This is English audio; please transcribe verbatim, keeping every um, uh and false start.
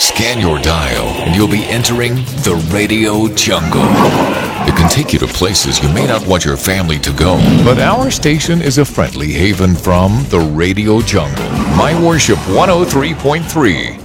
Scan your dial and you'll be entering the Radio Jungle. It can take you to places you may not want your family to go, but our station is a friendly haven from the Radio Jungle. My Worship one oh three point three.